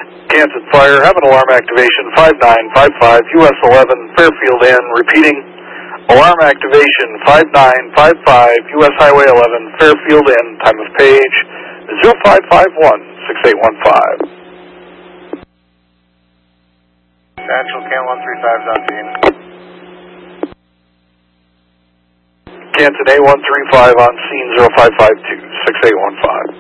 Canton Fire, have an alarm activation 5955, US 11, Fairfield Inn, repeating, alarm activation 5955, US Highway 11, Fairfield Inn, time of page 0551-6815. Central Can 135 is on scene. Canton A135 on scene 0552-6815.